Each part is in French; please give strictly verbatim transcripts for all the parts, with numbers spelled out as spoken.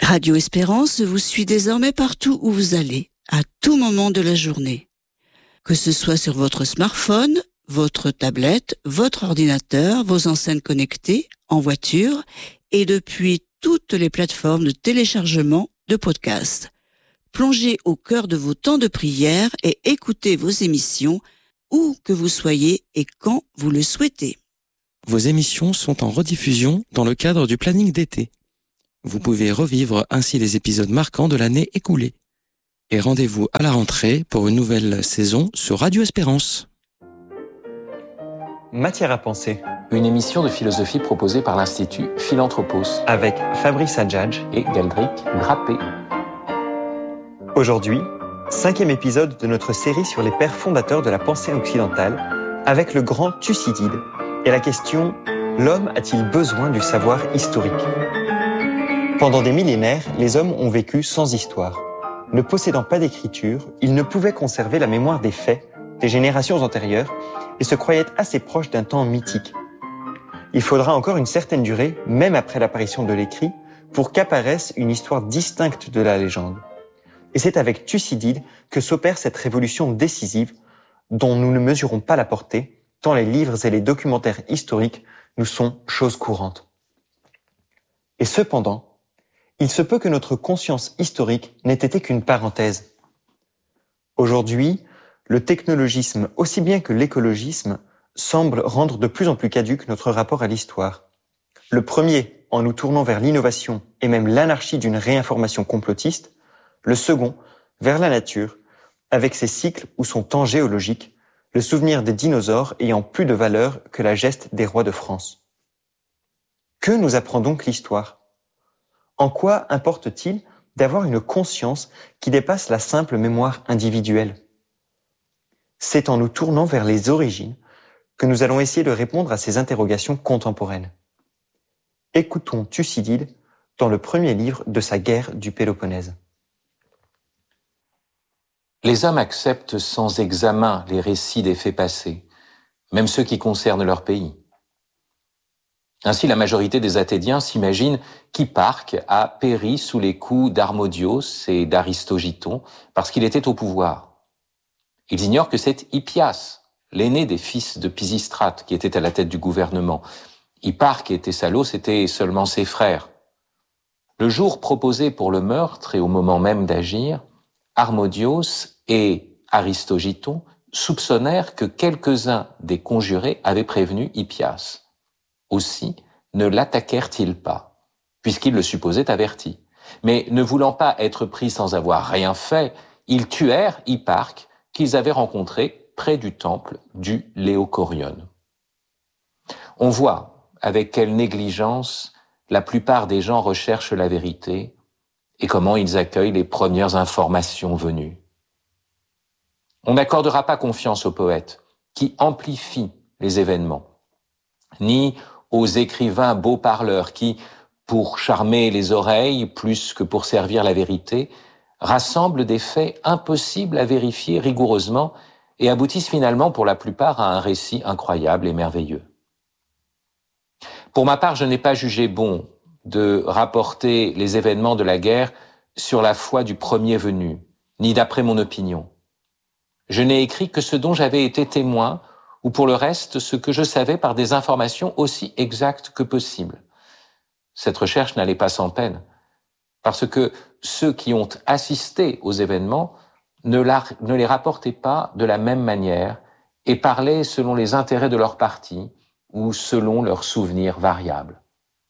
Radio Espérance vous suit désormais partout où vous allez, à tout moment de la journée. Que ce soit sur votre smartphone, votre tablette, votre ordinateur, vos enceintes connectées, en voiture et depuis toutes les plateformes de téléchargement de podcasts. Plongez au cœur de vos temps de prière et écoutez vos émissions où que vous soyez et quand vous le souhaitez. Vos émissions sont en rediffusion dans le cadre du planning d'été. Vous pouvez revivre ainsi les épisodes marquants de l'année écoulée. Et rendez-vous à la rentrée pour une nouvelle saison sur Radio Espérance. Matière à penser. Une émission de philosophie proposée par l'Institut Philanthropos Avec Fabrice Adjadj et Galdric Grappé. Aujourd'hui, cinquième épisode de notre série sur les pères fondateurs de la pensée occidentale avec le grand Thucydide et la question « L'homme a-t-il besoin du savoir historique ?» Pendant des millénaires, les hommes ont vécu sans histoire. Ne possédant pas d'écriture, ils ne pouvaient conserver la mémoire des faits, des générations antérieures, et se croyaient assez proches d'un temps mythique. Il faudra encore une certaine durée, même après l'apparition de l'écrit, pour qu'apparaisse une histoire distincte de la légende. Et c'est avec Thucydide que s'opère cette révolution décisive, dont nous ne mesurons pas la portée, tant les livres et les documentaires historiques nous sont chose courante. Et cependant, il se peut que notre conscience historique n'ait été qu'une parenthèse. Aujourd'hui, le technologisme, aussi bien que l'écologisme, semble rendre de plus en plus caduque notre rapport à l'histoire. Le premier, en nous tournant vers l'innovation et même l'anarchie d'une réinformation complotiste, le second, vers la nature, avec ses cycles ou son temps géologique, le souvenir des dinosaures ayant plus de valeur que la geste des rois de France. Que nous apprend donc l'histoire ? En quoi importe-t-il d'avoir une conscience qui dépasse la simple mémoire individuelle ? C'est en nous tournant vers les origines que nous allons essayer de répondre à ces interrogations contemporaines. Écoutons Thucydide dans le premier livre de sa guerre du Péloponnèse. Les hommes acceptent sans examen les récits des faits passés, même ceux qui concernent leur pays. Ainsi, la majorité des Athéniens s'imaginent qu'Hipparque a péri sous les coups d'Harmodios et d'Aristogiton parce qu'il était au pouvoir. Ils ignorent que c'est Hippias, l'aîné des fils de Pisistrate, qui était à la tête du gouvernement. Hipparque et Thessalos étaient seulement ses frères. Le jour proposé pour le meurtre et au moment même d'agir, Harmodios et Aristogiton soupçonnèrent que quelques-uns des conjurés avaient prévenu Hippias. Aussi ne l'attaquèrent-ils pas, puisqu'ils le supposaient averti. Mais ne voulant pas être pris sans avoir rien fait, ils tuèrent Hipparque qu'ils avaient rencontré près du temple du Léocorion. On voit avec quelle négligence la plupart des gens recherchent la vérité et comment ils accueillent les premières informations venues. On n'accordera pas confiance aux poètes qui amplifient les événements, ni aux écrivains beaux parleurs qui, pour charmer les oreilles plus que pour servir la vérité, rassemblent des faits impossibles à vérifier rigoureusement et aboutissent finalement pour la plupart à un récit incroyable et merveilleux. Pour ma part, je n'ai pas jugé bon de rapporter les événements de la guerre sur la foi du premier venu, ni d'après mon opinion. Je n'ai écrit que ce dont j'avais été témoin, ou pour le reste, ce que je savais par des informations aussi exactes que possible. Cette recherche n'allait pas sans peine, parce que ceux qui ont assisté aux événements ne, la, ne les rapportaient pas de la même manière et parlaient selon les intérêts de leur parti ou selon leurs souvenirs variables.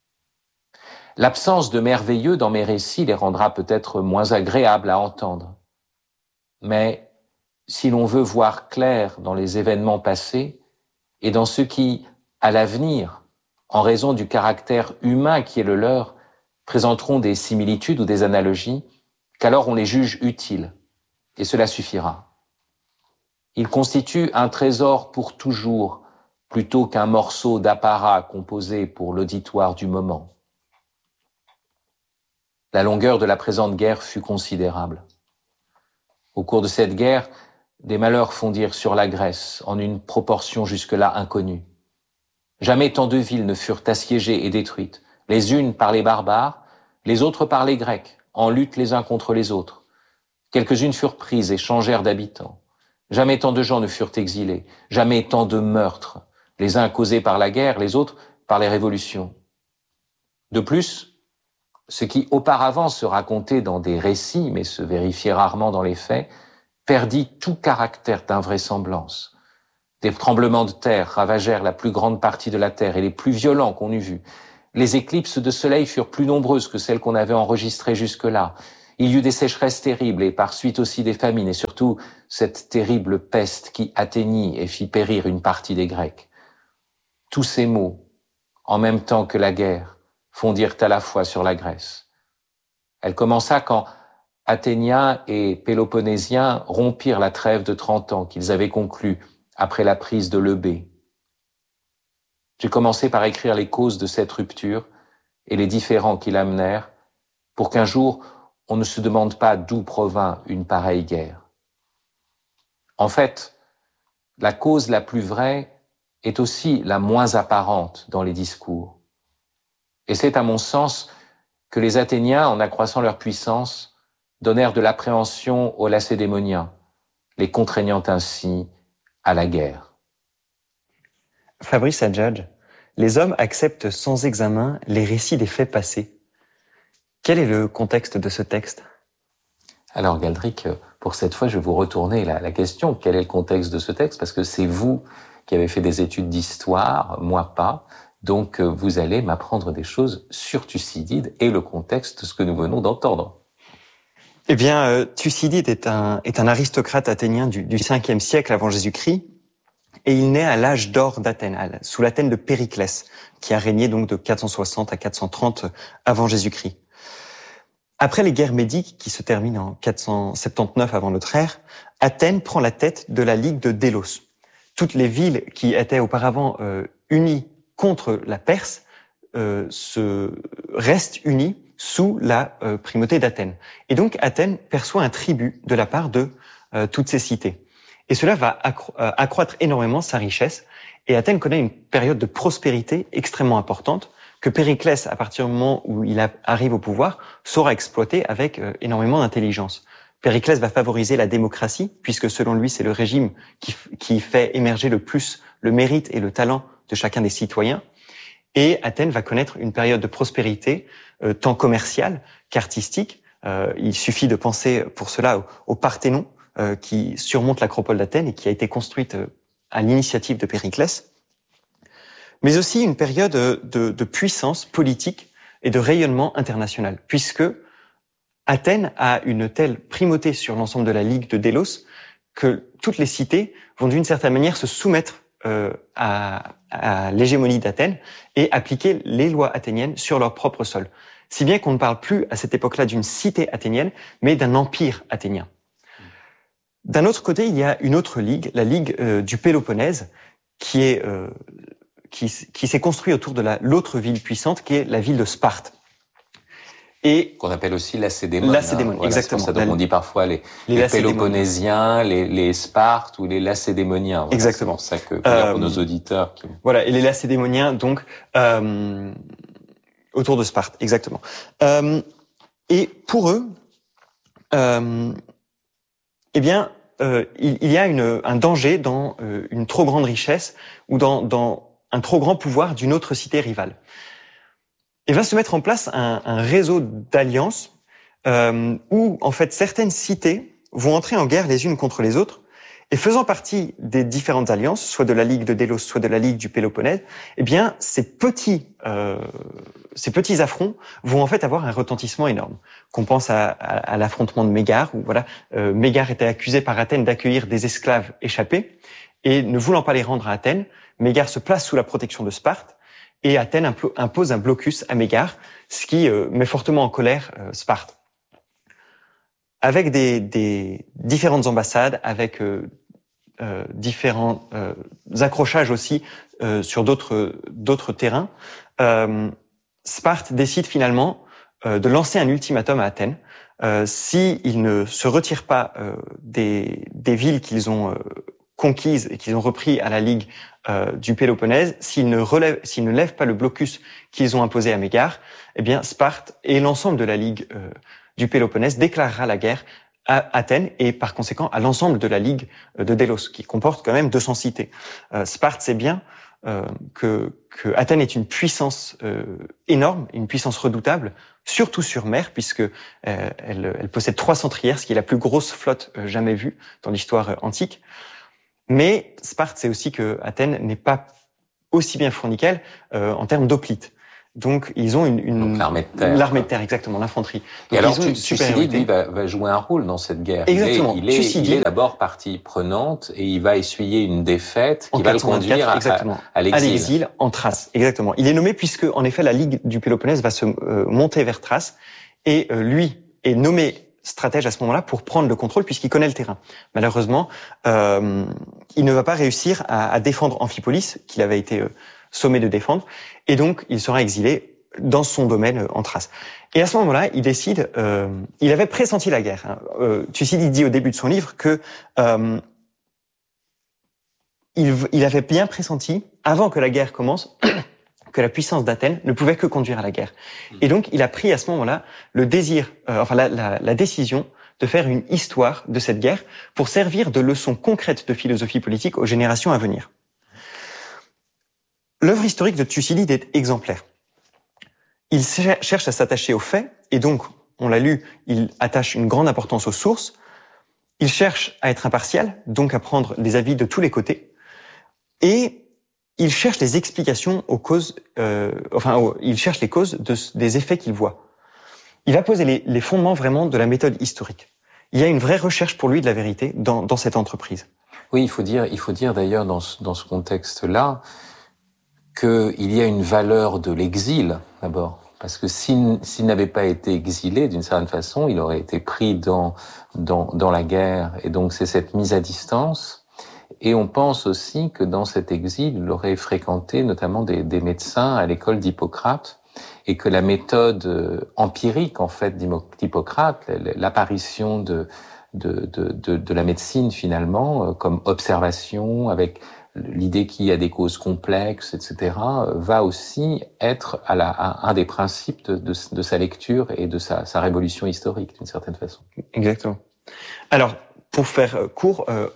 L'absence de merveilleux dans mes récits les rendra peut-être moins agréables à entendre. Mais si l'on veut voir clair dans les événements passés et dans ce qui, à l'avenir, en raison du caractère humain qui est le leur, présenteront des similitudes ou des analogies, qu'alors on les juge utiles, et cela suffira. Ils constituent un trésor pour toujours, plutôt qu'un morceau d'apparat composé pour l'auditoire du moment. La longueur de la présente guerre fut considérable. Au cours de cette guerre, des malheurs fondirent sur la Grèce en une proportion jusque-là inconnue. Jamais tant de villes ne furent assiégées et détruites, les unes par les barbares, Les autres parlaient grec, en lutte les uns contre les autres. Quelques-unes furent prises et changèrent d'habitants. Jamais tant de gens ne furent exilés, jamais tant de meurtres, les uns causés par la guerre, les autres par les révolutions. De plus, ce qui auparavant se racontait dans des récits, mais se vérifiait rarement dans les faits, perdit tout caractère d'invraisemblance. Des tremblements de terre ravagèrent la plus grande partie de la terre et les plus violents qu'on eût vus. Les éclipses de soleil furent plus nombreuses que celles qu'on avait enregistrées jusque-là. Il y eut des sécheresses terribles et par suite aussi des famines et surtout cette terrible peste qui atteignit et fit périr une partie des Grecs. Tous ces maux, en même temps que la guerre, fondirent à la fois sur la Grèce. Elle commença quand Athéniens et Péloponnésiens rompirent la trêve de trente ans qu'ils avaient conclue après la prise de l'Eubée. J'ai commencé par écrire les causes de cette rupture et les différends qui l'amenèrent pour qu'un jour on ne se demande pas d'où provint une pareille guerre. En fait, la cause la plus vraie est aussi la moins apparente dans les discours. Et c'est à mon sens que les Athéniens, en accroissant leur puissance, donnèrent de l'appréhension aux Lacédémoniens, les contraignant ainsi à la guerre. Fabrice Adjadj, les hommes acceptent sans examen les récits des faits passés. Quel est le contexte de ce texte ? Alors Galdric, pour cette fois, je vais vous retourner la, la question. Quel est le contexte de ce texte ? Parce que c'est vous qui avez fait des études d'histoire, moi pas. Donc vous allez m'apprendre des choses sur Thucydide et le contexte de ce que nous venons d'entendre. Eh bien, euh, Thucydide est un, est un aristocrate athénien du, du cinquième siècle avant Jésus-Christ. Et il naît à l'âge d'or d'Athènes, sous l'Athènes de Périclès, qui a régné donc de quatre cent soixante à quatre cent trente avant Jésus-Christ. Après les guerres médiques, qui se terminent en quatre cent soixante-dix-neuf avant notre ère, Athènes prend la tête de la Ligue de Délos. Toutes les villes qui étaient auparavant euh, unies contre la Perse euh, se restent unies sous la euh, primauté d'Athènes. Et donc Athènes perçoit un tribut de la part de euh, toutes ces cités. Et cela va accro- euh, accroître énormément sa richesse. Et Athènes connaît une période de prospérité extrêmement importante que Périclès, à partir du moment où il a, arrive au pouvoir, saura exploiter avec euh, énormément d'intelligence. Périclès va favoriser la démocratie, puisque selon lui, c'est le régime qui, qui fait émerger le plus le mérite et le talent de chacun des citoyens. Et Athènes va connaître une période de prospérité, euh, tant commerciale qu'artistique. Euh, il suffit de penser pour cela au, au Parthénon, euh, qui surmonte l'acropole d'Athènes et qui a été construite euh, à l'initiative de Périclès. Mais aussi une période de, de puissance politique et de rayonnement international, puisque Athènes a une telle primauté sur l'ensemble de la Ligue de Délos que toutes les cités vont d'une certaine manière se soumettre euh, à, à l'hégémonie d'Athènes et appliquer les lois athéniennes sur leur propre sol. Si bien qu'on ne parle plus à cette époque-là d'une cité athénienne, mais d'un empire athénien. D'un autre côté, il y a une autre ligue, la Ligue euh, du Péloponnèse, qui est... Euh, qui, qui s'est construit autour de la, l'autre ville puissante, qui est la ville de Sparte. Et qu'on appelle aussi Lacédémone. Lacédémone, hein, voilà, exactement. C'est pour ça qu'on dit parfois les, les, les Péloponnésiens, les, les Spartes ou les Lacédémoniens. Voilà, exactement. C'est pour ça que, euh, pour nos auditeurs. Qui... Voilà, et les Lacédémoniens, donc, euh, autour de Sparte, exactement. Euh, et pour eux, euh, eh bien, euh, il, il y a une, un danger dans euh, une trop grande richesse ou dans, dans un trop grand pouvoir d'une autre cité rivale. Et va se mettre en place un, un réseau d'alliances euh, où, en fait, certaines cités vont entrer en guerre les unes contre les autres, et faisant partie des différentes alliances, soit de la Ligue de Délos, soit de la Ligue du Péloponnèse, eh bien, ces petits, euh, ces petits affronts vont en fait avoir un retentissement énorme. Qu'on pense à, à, à l'affrontement de Mégare, où voilà, euh, Mégare était accusé par Athènes d'accueillir des esclaves échappés, et ne voulant pas les rendre à Athènes, Mégare se place sous la protection de Sparte, et Athènes impose un blocus à Mégare, ce qui euh, met fortement en colère euh, Sparte. Avec des, des différentes ambassades, avec euh, euh, différents euh, accrochages aussi euh, sur d'autres d'autres terrains, euh, Sparte décide finalement euh, de lancer un ultimatum à Athènes. Euh, s'ils ne se retirent pas euh, des, des villes qu'ils ont euh, conquises et qu'ils ont repris à la Ligue euh, du Péloponnèse, s'ils ne relèvent, s'ils ne lèvent pas le blocus qu'ils ont imposé à Mégare, eh bien Sparte et l'ensemble de la Ligue euh, du Péloponnèse déclarera la guerre à Athènes et par conséquent à l'ensemble de la Ligue de Délos, qui comporte quand même deux cents cités. Euh, Sparte sait bien euh, que, que Athènes est une puissance euh, énorme, une puissance redoutable, surtout sur mer, puisque euh, elle, elle possède trois cents trières, ce qui est la plus grosse flotte euh, jamais vue dans l'histoire euh, antique. Mais Sparte sait aussi que Athènes n'est pas aussi bien fournie qu'elle euh, en termes d'hoplites. Donc, ils ont une, une Donc, l'armée de terre. L'armée de terre, exactement, l'infanterie. Donc, et alors, ils ont une Thucydide, lui, va, va jouer un rôle dans cette guerre. Exactement. Il est, il est, il est d'abord partie prenante et il va essuyer une défaite qui va le conduire à, à, à l'exil. À l'exil, en Thrace, exactement. Il est nommé puisque, en effet, la Ligue du Péloponnèse va se euh, monter vers Thrace et euh, lui est nommé stratège à ce moment-là pour prendre le contrôle puisqu'il connaît le terrain. Malheureusement, euh, il ne va pas réussir à, à défendre Amphipolis, qu'il avait été euh, sommé de défendre, et donc il sera exilé dans son domaine euh, en Thrace. Et à ce moment-là, il décide, euh, il avait pressenti la guerre. Hein. Euh, Thucydide dit au début de son livre que euh, il, il avait bien pressenti, avant que la guerre commence, que la puissance d'Athènes ne pouvait que conduire à la guerre. Et donc, il a pris à ce moment-là le désir, euh, enfin la, la, la décision de faire une histoire de cette guerre pour servir de leçon concrète de philosophie politique aux générations à venir. L'œuvre historique de Thucydide est exemplaire. Il cherche à s'attacher aux faits, et donc, on l'a lu, il attache une grande importance aux sources. Il cherche à être impartial, donc à prendre les avis de tous les côtés. Et il cherche les explications aux causes, euh, enfin, aux, il cherche les causes de, des effets qu'il voit. Il va poser les, les fondements vraiment de la méthode historique. Il y a une vraie recherche pour lui de la vérité dans, dans cette entreprise. Oui, il faut dire, il faut dire d'ailleurs dans ce, dans ce contexte-là qu'il y a une valeur de l'exil d'abord, parce que s'il, s'il n'avait pas été exilé d'une certaine façon, il aurait été pris dans dans, dans la guerre, et donc c'est cette mise à distance. Et on pense aussi que dans cet exil, il aurait fréquenté notamment des, des médecins à l'école d'Hippocrate, et que la méthode empirique en fait d'Hippocrate, l'apparition de de, de de de la médecine finalement comme observation avec l'idée qu'il y a des causes complexes, et cetera, va aussi être à, la, à un des principes de, de, de sa lecture et de sa, sa révolution historique d'une certaine façon. Exactement. Alors, pour faire court. Euh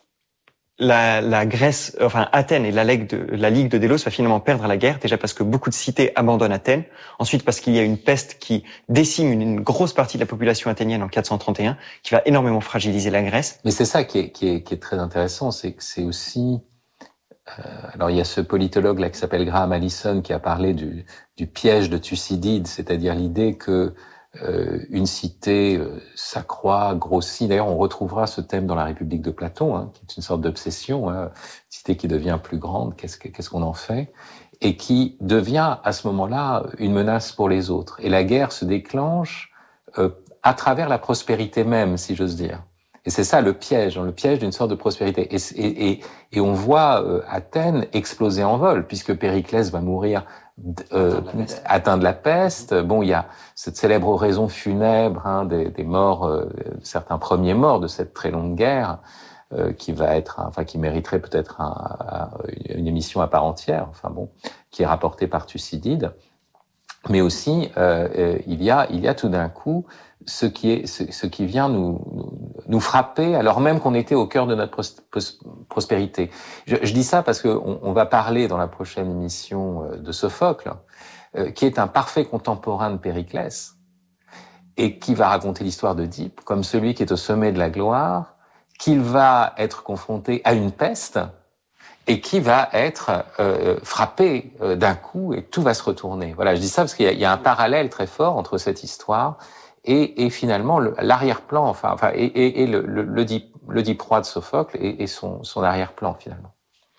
La, la Grèce, enfin Athènes et la Ligue de, la Ligue de Délos va finalement perdre la guerre, déjà parce que beaucoup de cités abandonnent Athènes, ensuite parce qu'il y a une peste qui décime une, une grosse partie de la population athénienne en quatre cent trente et un, qui va énormément fragiliser la Grèce. Mais c'est ça qui est, qui est, qui est très intéressant, c'est que c'est aussi... Euh, alors il y a ce politologue là qui s'appelle Graham Allison qui a parlé du, du piège de Thucydide, c'est-à-dire l'idée que Euh, une cité euh, s'accroît, grossit. D'ailleurs, on retrouvera ce thème dans la République de Platon, hein, qui est une sorte d'obsession. Hein, une cité qui devient plus grande, qu'est-ce, que, qu'est-ce qu'on en fait? Et qui devient à ce moment-là une menace pour les autres. Et la guerre se déclenche euh, à travers la prospérité même, si j'ose dire. Et c'est ça le piège, hein, le piège d'une sorte de prospérité. Et, et, et, et on voit euh, Athènes exploser en vol, puisque Périclès va mourir Euh, atteint de la peste. Bon, il y a cette célèbre oraison funèbre hein, des, des morts, euh, certains premiers morts de cette très longue guerre, euh, qui va être, enfin, qui mériterait peut-être un, un, une émission à part entière. Enfin bon, qui est rapportée par Thucydide. Mais aussi, euh, il y a, il y a tout d'un coup ce qui est, ce, ce qui vient nous, nous, nous frapper, alors même qu'on était au cœur de notre pros, pros, prospérité. Je, je dis ça parce que on, on va parler dans la prochaine émission de Sophocle, euh, qui est un parfait contemporain de Périclès et qui va raconter l'histoire d'Oedipe comme celui qui est au sommet de la gloire, qu'il va être confronté à une peste et qui va être euh, frappé euh, d'un coup et tout va se retourner. Voilà, je dis ça parce qu'il y a, il y a un parallèle très fort entre cette histoire et, et finalement le, l'arrière-plan, enfin, enfin, et, et, et le, le, l'Oedipe, l'Oedipe roi de Sophocle et, et son, son arrière-plan finalement.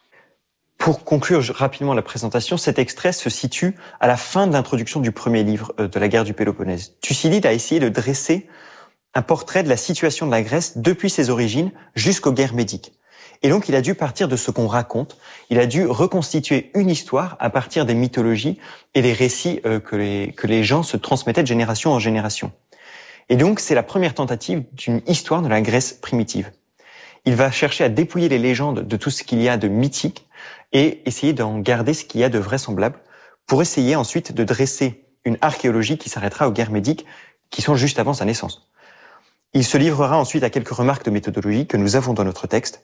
Pour conclure rapidement la présentation, cet extrait se situe à la fin de l'introduction du premier livre de la guerre du Péloponnèse. Thucydide a essayé de dresser un portrait de la situation de la Grèce depuis ses origines jusqu'aux guerres médiques. Et donc, il a dû partir de ce qu'on raconte. Il a dû reconstituer une histoire à partir des mythologies et des récits euh, que les, que les gens se transmettaient de génération en génération. Et donc, c'est la première tentative d'une histoire de la Grèce primitive. Il va chercher à dépouiller les légendes de tout ce qu'il y a de mythique et essayer d'en garder ce qu'il y a de vraisemblable pour essayer ensuite de dresser une archéologie qui s'arrêtera aux guerres médiques qui sont juste avant sa naissance. Il se livrera ensuite à quelques remarques de méthodologie que nous avons dans notre texte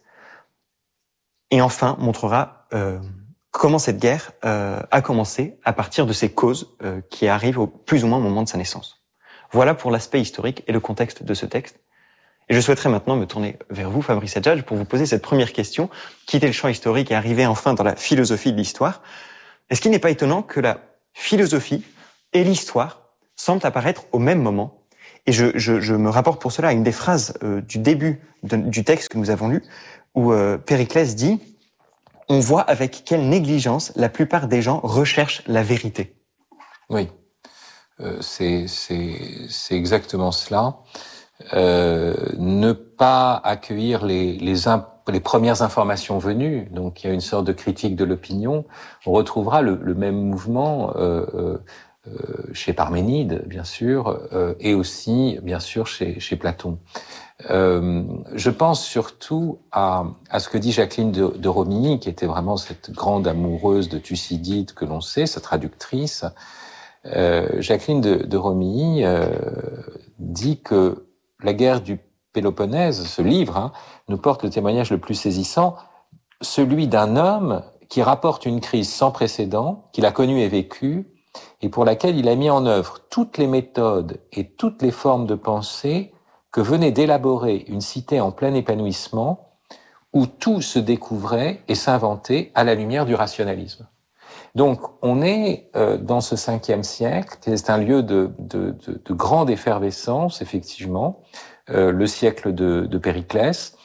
et enfin montrera euh, comment cette guerre euh, a commencé à partir de ses causes euh, qui arrivent au plus ou moins au moment de sa naissance. Voilà pour l'aspect historique et le contexte de ce texte. Et je souhaiterais maintenant me tourner vers vous, Fabrice Adjadj, pour vous poser cette première question. Quitter le champ historique et arriver enfin dans la philosophie de l'histoire. Est-ce qu'il n'est pas étonnant que la philosophie et l'histoire semblent apparaître au même moment? Et je, je, je me rapporte pour cela à une des phrases euh, du début de, du texte que nous avons lu, où euh, Périclès dit « On voit avec quelle négligence la plupart des gens recherchent la vérité. » Oui, euh, c'est, c'est, c'est exactement cela. Euh, ne pas accueillir les, les, imp- les premières informations venues, donc il y a une sorte de critique de l'opinion, on retrouvera le, le même mouvement euh, euh, chez Parménide, bien sûr, euh, et aussi, bien sûr, chez, chez Platon. Euh, je pense surtout à, à ce que dit Jacqueline de, de Romilly, qui était vraiment cette grande amoureuse de Thucydide que l'on sait, sa traductrice. Euh, Jacqueline de, de Romilly euh, dit que la guerre du Péloponnèse, ce livre, hein, nous porte le témoignage le plus saisissant, celui d'un homme qui rapporte une crise sans précédent, qu'il a connue et vécue, et pour laquelle il a mis en œuvre toutes les méthodes et toutes les formes de pensée que venait d'élaborer une cité en plein épanouissement, où tout se découvrait et s'inventait à la lumière du rationalisme. Donc, on est euh, dans ce cinquième siècle, c'est un lieu de, de, de, de grande effervescence, effectivement, euh, le siècle de, de Périclès.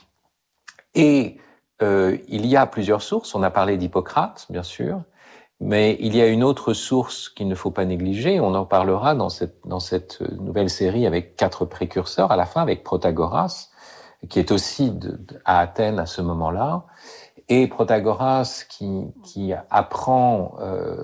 Et euh, il y a plusieurs sources, on a parlé d'Hippocrate, bien sûr, mais il y a une autre source qu'il ne faut pas négliger, on en parlera dans cette, dans cette nouvelle série avec quatre précurseurs, à la fin avec Protagoras, qui est aussi de, de, à Athènes à ce moment-là, et Protagoras qui, qui apprend euh,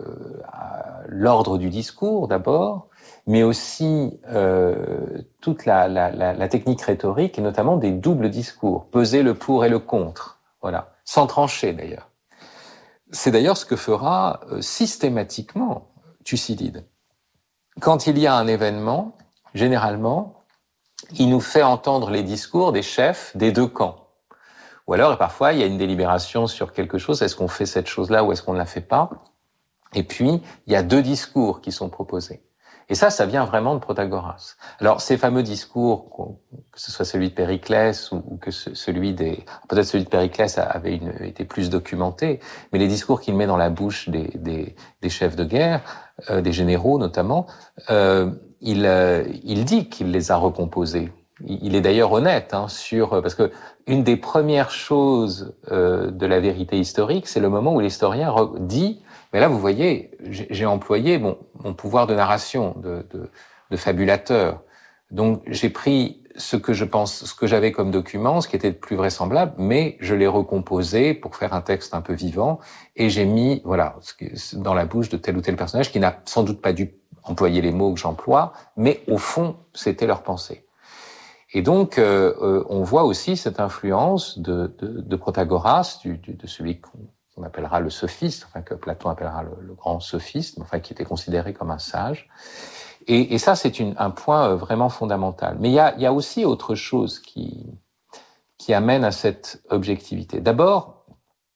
l'ordre du discours d'abord, mais aussi euh, toute la, la, la, la technique rhétorique et notamment des doubles discours, peser le pour et le contre, voilà, sans trancher d'ailleurs. C'est d'ailleurs ce que fera euh, systématiquement Thucydide. Quand il y a un événement, généralement, il nous fait entendre les discours des chefs des deux camps. Ou alors, et parfois, il y a une délibération sur quelque chose. Est-ce qu'on fait cette chose-là ou est-ce qu'on ne la fait pas? Et puis, il y a deux discours qui sont proposés. Et ça, ça vient vraiment de Protagoras. Alors, ces fameux discours, que ce soit celui de Périclès ou, ou que ce, celui des... Peut-être celui de Périclès avait une, été plus documenté, mais les discours qu'il met dans la bouche des, des, des chefs de guerre, euh, des généraux notamment, euh, il, euh, il dit qu'il les a recomposés. Il est d'ailleurs honnête hein, sur parce que une des premières choses euh, de la vérité historique, c'est le moment où l'historien dit mais là vous voyez, j'ai, j'ai employé mon, mon pouvoir de narration, de, de, de fabulateur. Donc j'ai pris ce que je pense, ce que j'avais comme document, ce qui était le plus vraisemblable, mais je l'ai recomposé pour faire un texte un peu vivant et j'ai mis voilà dans la bouche de tel ou tel personnage qui n'a sans doute pas dû employer les mots que j'emploie, mais au fond c'était leur pensée. Et donc, euh, euh, on voit aussi cette influence de, de, de Protagoras, du, du, de celui qu'on, qu'on appellera le sophiste, enfin que Platon appellera le, le grand sophiste, enfin qui était considéré comme un sage. Et, et ça, c'est une, un point vraiment fondamental. Mais il y a, il y a aussi autre chose qui, qui amène à cette objectivité. D'abord,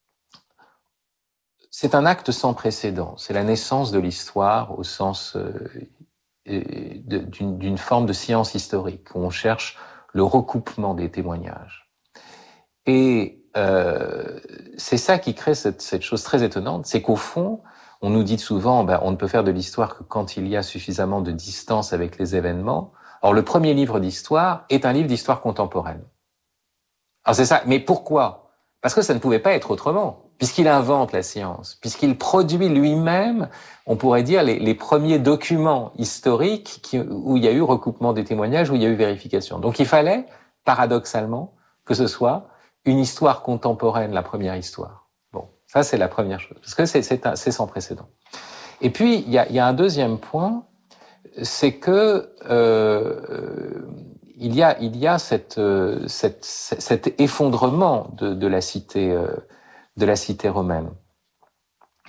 c'est un acte sans précédent. C'est la naissance de l'histoire au sens euh, de, d'une, d'une forme de science historique où on cherche le recoupement des témoignages. Et euh, c'est ça qui crée cette, cette chose très étonnante, c'est qu'au fond, on nous dit souvent, ben, on ne peut faire de l'histoire que quand il y a suffisamment de distance avec les événements. Or, le premier livre d'histoire est un livre d'histoire contemporaine. Alors c'est ça, mais pourquoi? Parce que ça ne pouvait pas être autrement, puisqu'il invente la science, puisqu'il produit lui-même, on pourrait dire, les, les premiers documents historiques qui, où il y a eu recoupement des témoignages, où il y a eu vérification. Donc il fallait, paradoxalement, que ce soit une histoire contemporaine, la première histoire. Bon, ça c'est la première chose, parce que c'est, c'est, un, c'est sans précédent. Et puis, il y a, il y a un deuxième point, c'est que euh, il y a, il y a cette, cette, cet effondrement de, de la cité, de la cité romaine.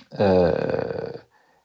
euh,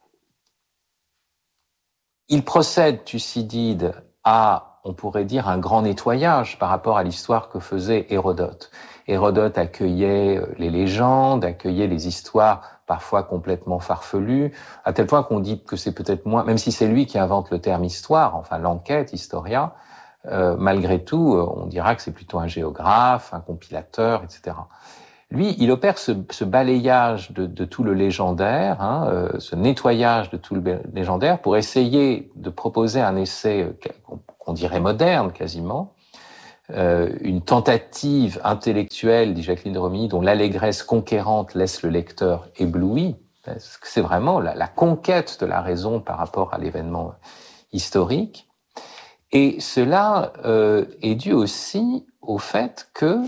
il procède, Thucydide, à, on pourrait dire, un grand nettoyage par rapport à l'histoire que faisait Hérodote. Hérodote accueillait les légendes, accueillait les histoires parfois complètement farfelues, à tel point qu'on dit que c'est peut-être moins, même si c'est lui qui invente le terme histoire, enfin l'enquête, historia, euh, malgré tout, on dira que c'est plutôt un géographe, un compilateur, et cetera. Lui, il opère ce, ce balayage de, de tout le légendaire, hein, euh, ce nettoyage de tout le légendaire pour essayer de proposer un essai qu'on, qu'on dirait moderne quasiment, euh, une tentative intellectuelle, dit Jacqueline de Romilly, dont l'allégresse conquérante laisse le lecteur ébloui. C'est vraiment la, la conquête de la raison par rapport à l'événement historique. Et cela euh, est dû aussi au fait que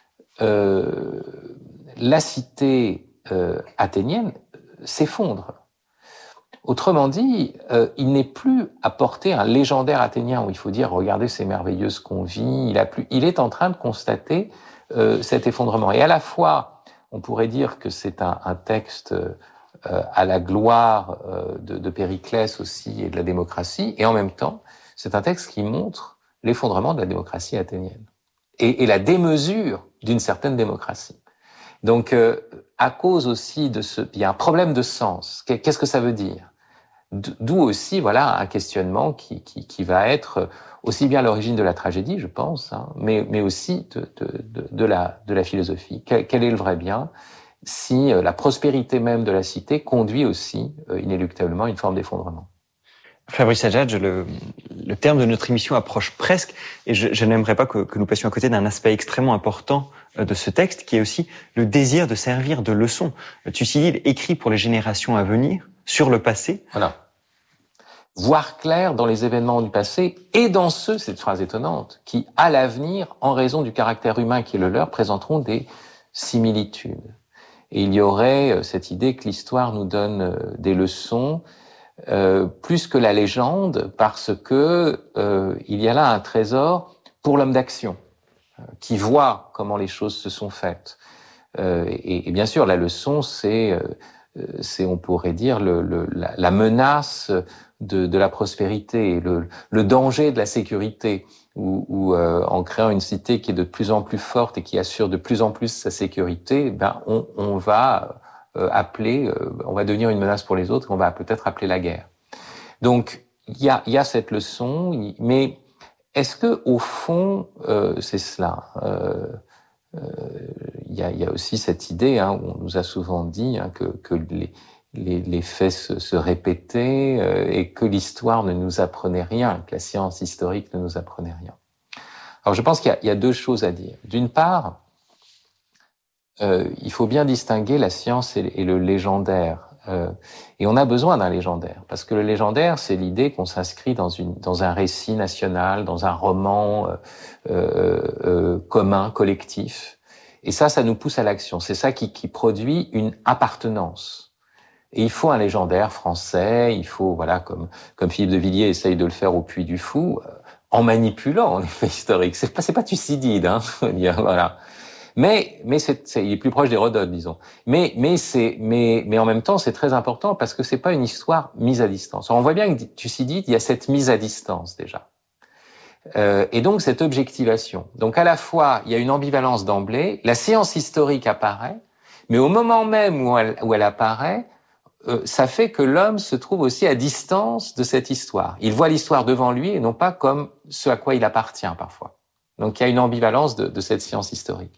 euh, la cité euh, athénienne s'effondre. Autrement dit, euh, il n'est plus à porter un légendaire athénien où il faut dire « regardez, c'est merveilleux ce qu'on vit ». Il a plus, il est en train de constater euh, cet effondrement. Et à la fois, on pourrait dire que c'est un, un texte euh, à la gloire euh, de, de Périclès aussi et de la démocratie, et en même temps, c'est un texte qui montre l'effondrement de la démocratie athénienne et, et la démesure d'une certaine démocratie. Donc, euh, à cause aussi de ce... Il y a un problème de sens. Qu'est-ce que ça veut dire ? D'où aussi, voilà, un questionnement qui, qui, qui va être aussi bien à l'origine de la tragédie, je pense, hein, mais, mais aussi de, de, de, de, la, de la philosophie. Quel, quel est le vrai bien si la prospérité même de la cité conduit aussi, euh, inéluctablement, à une forme d'effondrement ? Fabrice Adjadj, le, le terme de notre émission approche presque, et je, je n'aimerais pas que, que nous passions à côté d'un aspect extrêmement important de ce texte, qui est aussi le désir de servir de leçon. Thucydide écrit pour les générations à venir, sur le passé. Voilà. Voir clair dans les événements du passé et dans ceux, cette phrase étonnante, qui, à l'avenir, en raison du caractère humain qui est le leur, présenteront des similitudes. Et il y aurait cette idée que l'histoire nous donne des leçons, euh, plus que la légende, parce que euh, il y a là un trésor pour l'homme d'action, euh, qui voit comment les choses se sont faites. Euh, et, et bien sûr, la leçon, c'est, euh, c'est on pourrait dire, le, le, la, la menace de, de la prospérité, le, le danger de la sécurité, où, où euh, en créant une cité qui est de plus en plus forte et qui assure de plus en plus sa sécurité, ben on, on va euh, appeler, euh, on va devenir une menace pour les autres, on va peut-être appeler la guerre. Donc il y a, y a cette leçon, mais est-ce que au fond euh, c'est cela? euh, euh, Il y, a, y a aussi cette idée, hein, où on nous a souvent dit hein, que, que les, les, les faits se, se répétaient euh, et que l'histoire ne nous apprenait rien, que la science historique ne nous apprenait rien. Alors je pense qu'il y a, il y a deux choses à dire. D'une part, euh, il faut bien distinguer la science et, et le légendaire. Euh, et on a besoin d'un légendaire, parce que le légendaire, c'est l'idée qu'on s'inscrit dans, une, dans un récit national, dans un roman euh, euh, euh, commun, collectif. Et ça, ça nous pousse à l'action. C'est ça qui, qui produit une appartenance. Et il faut un légendaire français, il faut, voilà, comme, comme Philippe de Villiers essaye de le faire au Puy du Fou, euh, en manipulant les faits historiques. C'est pas, c'est pas Thucydide, hein, voilà. Mais, mais c'est, c'est, il est plus proche d'Hérodote, disons. Mais, mais c'est, mais, mais en même temps, c'est très important parce que c'est pas une histoire mise à distance. Alors, on voit bien que Thucydide, il y a cette mise à distance déjà. Euh, et donc cette objectivation. Donc à la fois, il y a une ambivalence d'emblée, la science historique apparaît, mais au moment même où elle, où elle apparaît, euh, ça fait que l'homme se trouve aussi à distance de cette histoire. Il voit l'histoire devant lui et non pas comme ce à quoi il appartient parfois. Donc il y a une ambivalence de, de cette science historique.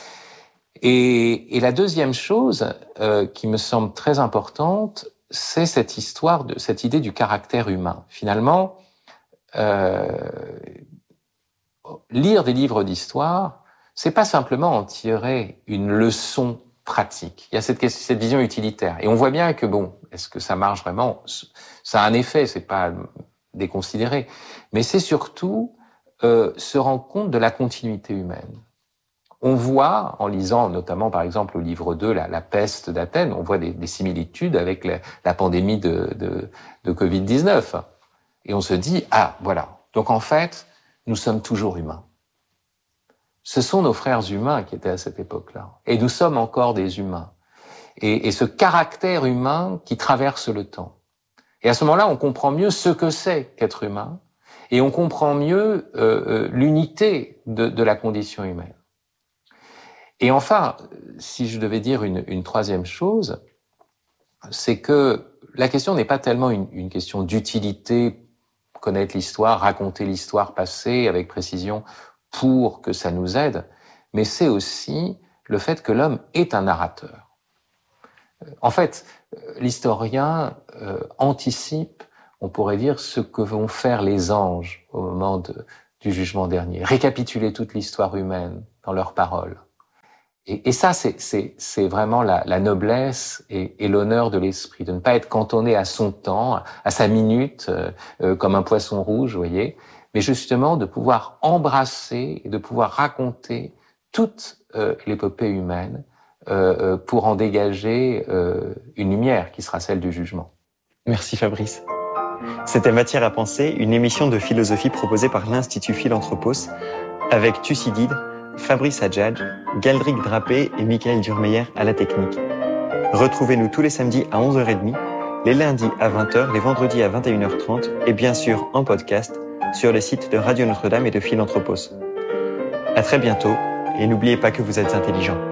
Et, et la deuxième chose euh, qui me semble très importante, c'est cette histoire, de cette idée du caractère humain. Finalement, Euh, lire des livres d'histoire, c'est pas simplement en tirer une leçon pratique. Il y a cette, cette vision utilitaire. Et on voit bien que bon, est-ce que ça marche vraiment? Ça a un effet, c'est pas déconsidéré. Mais c'est surtout euh, se rendre compte de la continuité humaine. On voit, en lisant notamment par exemple au livre deux, la, la peste d'Athènes, on voit des, des similitudes avec la, la pandémie de, de, de covid dix-neuf. Et on se dit, ah, voilà. Donc en fait, nous sommes toujours humains. Ce sont nos frères humains qui étaient à cette époque-là. Et nous sommes encore des humains. et, et ce caractère humain qui traverse le temps. Et à ce moment-là, on comprend mieux ce que c'est qu'être humain, et on comprend mieux euh, euh, l'unité de, de la condition humaine. Et enfin, si je devais dire une, une troisième chose, c'est que la question n'est pas tellement une, une question d'utilité, connaître l'histoire, raconter l'histoire passée avec précision pour que ça nous aide, mais c'est aussi le fait que l'homme est un narrateur. En fait, l'historien euh, anticipe, on pourrait dire, ce que vont faire les anges au moment de, du jugement dernier, récapituler toute l'histoire humaine dans leurs paroles. Et, et ça, c'est, c'est, c'est vraiment la, la noblesse et, et l'honneur de l'esprit, de ne pas être cantonné à son temps, à sa minute, euh, euh, comme un poisson rouge, vous voyez, mais justement de pouvoir embrasser et de pouvoir raconter toute euh, l'épopée humaine euh, pour en dégager euh, une lumière qui sera celle du jugement. Merci Fabrice. C'était Matière à penser, une émission de philosophie proposée par l'Institut Philanthropos avec Thucydide, Fabrice Adjadj, Galdric Drapé et Michael Durmeyer à la technique. Retrouvez-nous tous les samedis à onze heures trente, les lundis à vingt heures, les vendredis à vingt et une heures trente et bien sûr en podcast sur les sites de Radio Notre-Dame et de Philanthropos. À très bientôt et n'oubliez pas que vous êtes intelligents.